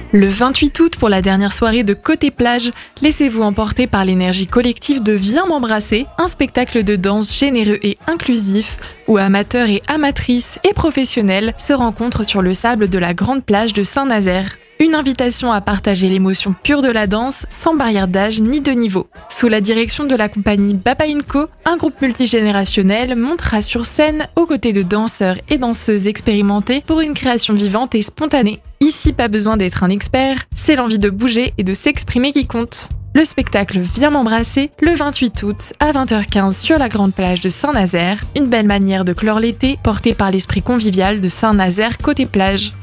Le 28 août, pour la dernière soirée de Côté Plage, laissez-vous emporter par l'énergie collective de Viens m'embrasser, un spectacle de danse généreux et inclusif où amateurs et amatrices et professionnels se rencontrent sur le sable de la grande plage de Saint-Nazaire. Une invitation à partager l'émotion pure de la danse sans barrière d'âge ni de niveau. Sous la direction de la compagnie Baba & Co, un groupe multigénérationnel montera sur scène aux côtés de danseurs et danseuses expérimentés pour une création vivante et spontanée. Ici, pas besoin d'être un expert, c'est l'envie de bouger et de s'exprimer qui compte. Le spectacle Viens m'embrasser, le 28 août à 20h15 sur la grande plage de Saint-Nazaire, une belle manière de clore l'été portée par l'esprit convivial de Saint-Nazaire côté plage.